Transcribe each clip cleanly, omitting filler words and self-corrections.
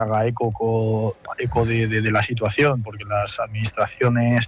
haga eco de la situación, porque las administraciones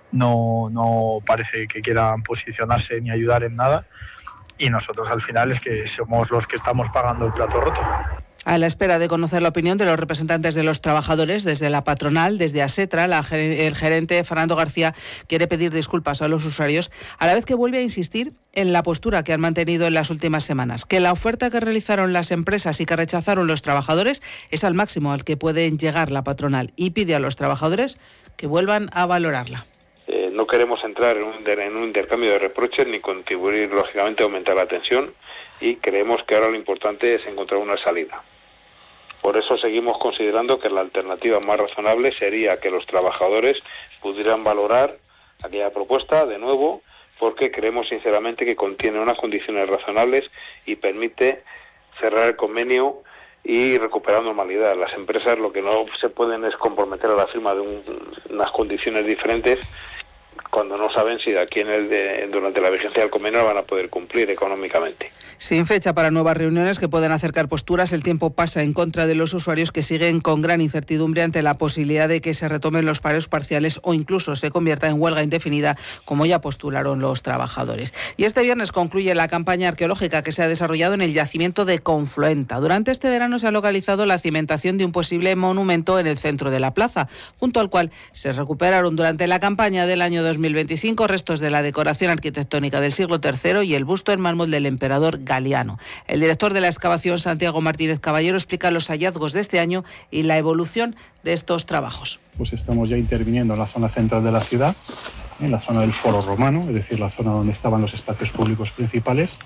no parece que quieran posicionarse ni ayudar en nada, y nosotros al final es que somos los que estamos pagando el plato roto. A la espera de conocer la opinión de los representantes de los trabajadores, desde la patronal, desde ASETRA, el gerente Fernando García quiere pedir disculpas a los usuarios, a la vez que vuelve a insistir en la postura que han mantenido en las últimas semanas, que la oferta que realizaron las empresas y que rechazaron los trabajadores es al máximo al que pueden llegar la patronal, y pide a los trabajadores que vuelvan a valorarla. No queremos entrar en un intercambio de reproches ni contribuir, lógicamente, a aumentar la tensión, y creemos que ahora lo importante es encontrar una salida. Por eso seguimos considerando que la alternativa más razonable sería que los trabajadores pudieran valorar aquella propuesta de nuevo, porque creemos sinceramente que contiene unas condiciones razonables y permite cerrar el convenio y recuperar normalidad. Las empresas lo que no se pueden es comprometer a la firma de unas condiciones diferentes cuando no saben si de aquí durante la vigencia del convenio van a poder cumplir económicamente. Sin fecha para nuevas reuniones que puedan acercar posturas, el tiempo pasa en contra de los usuarios, que siguen con gran incertidumbre ante la posibilidad de que se retomen los paros parciales o incluso se convierta en huelga indefinida, como ya postularon los trabajadores. Y este viernes concluye la campaña arqueológica que se ha desarrollado en el yacimiento de Confluenta. Durante este verano se ha localizado la cimentación de un posible monumento en el centro de la plaza, junto al cual se recuperaron durante la campaña del año 2025 restos de la decoración arquitectónica del siglo III y el busto en mármol del emperador Galiano. El director de la excavación, Santiago Martínez Caballero, explica los hallazgos de este año y la evolución de estos trabajos. Pues estamos ya interviniendo en la zona central de la ciudad, en la zona del Foro Romano, es decir, la zona donde estaban los espacios públicos principales.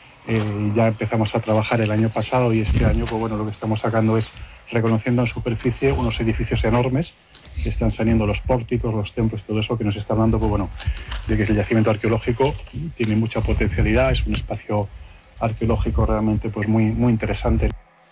Ya empezamos a trabajar el año pasado y este año, pues bueno, lo que estamos sacando es reconociendo en superficie unos edificios enormes que están saliendo, los pórticos, los templos, todo eso, que nos está hablando, pues bueno, de que el yacimiento arqueológico tiene mucha potencialidad, es un espacio arqueológico realmente pues muy interesante.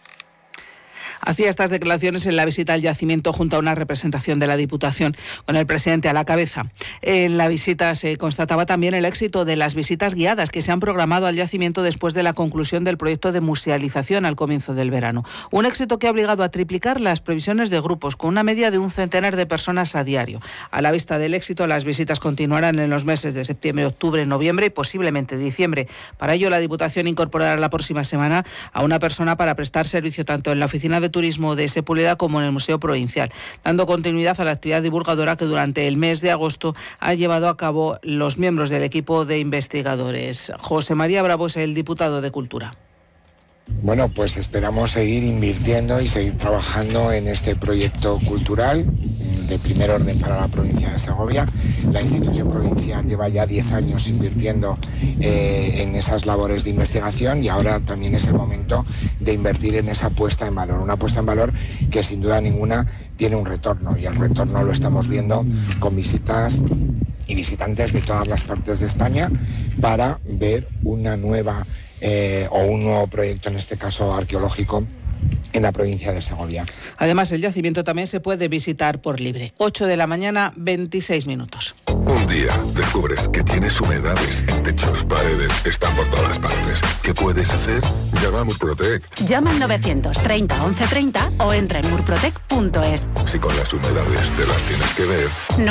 Hacía estas declaraciones en la visita al yacimiento junto a una representación de la Diputación, con el presidente a la cabeza. En la visita se constataba también el éxito de las visitas guiadas que se han programado al yacimiento después de la conclusión del proyecto de musealización al comienzo del verano. Un éxito que ha obligado a triplicar las previsiones de grupos, con una media de un centenar de personas a diario. A la vista del éxito, las visitas continuarán en los meses de septiembre, octubre, noviembre y posiblemente diciembre. Para ello, la Diputación incorporará la próxima semana a una persona para prestar servicio tanto en la oficina de turismo de Sepúlveda como en el Museo Provincial, dando continuidad a la actividad divulgadora que durante el mes de agosto ha llevado a cabo los miembros del equipo de investigadores. José María Bravo es el diputado de Cultura. Bueno, pues esperamos seguir invirtiendo y seguir trabajando en este proyecto cultural de primer orden para la provincia de Segovia. La institución provincial lleva ya 10 años invirtiendo en esas labores de investigación y ahora también es el momento de invertir en esa puesta en valor, una puesta en valor que sin duda ninguna tiene un retorno, y el retorno lo estamos viendo con visitas y visitantes de todas las partes de España para ver una nueva o un nuevo proyecto, en este caso arqueológico, en la provincia de Segovia. Además, el yacimiento también se puede visitar por libre. 8 de la mañana, 26 minutos. Un día descubres que tienes humedades en techos, paredes, están por todas partes. ¿Qué puedes hacer? Llama a Murprotec. Llama al 930 1130 o entra en murprotec.es. Si con las humedades te las tienes que ver.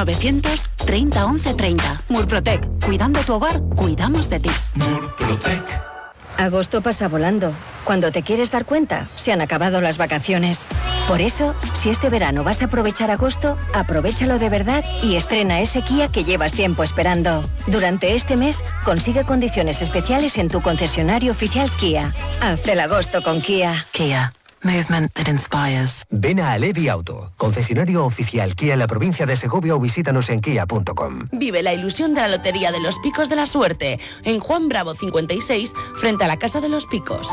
930 1130. Murprotec. Cuidando tu hogar, cuidamos de ti. Murprotec. Agosto pasa volando. Cuando te quieres dar cuenta, se han acabado las vacaciones. Por eso, si este verano vas a aprovechar agosto, aprovéchalo de verdad y estrena ese Kia que llevas tiempo esperando. Durante este mes, consigue condiciones especiales en tu concesionario oficial Kia. Haz el agosto con Kia. Kia. Movement that inspires. Ven a Alevi Auto, concesionario oficial Kia en la provincia de Segovia, o visítanos en kia.com. Vive la ilusión de la Lotería de los Picos de la Suerte en Juan Bravo 56, frente a la Casa de los Picos.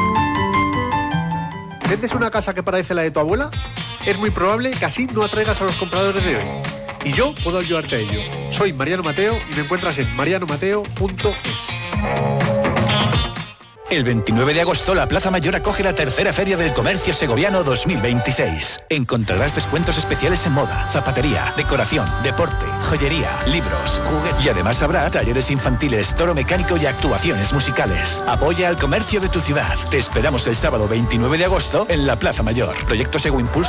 ¿Vendes una casa que parece la de tu abuela? Es muy probable que así no atraigas a los compradores de hoy. Y yo puedo ayudarte a ello. Soy Mariano Mateo y me encuentras en marianomateo.es. El 29 de agosto, la Plaza Mayor acoge la tercera Feria del Comercio Segoviano 2026. Encontrarás descuentos especiales en moda, zapatería, decoración, deporte, joyería, libros, juguetes y además habrá talleres infantiles, toro mecánico y actuaciones musicales. Apoya al comercio de tu ciudad. Te esperamos el sábado 29 de agosto en la Plaza Mayor. Proyecto Sego Impulsa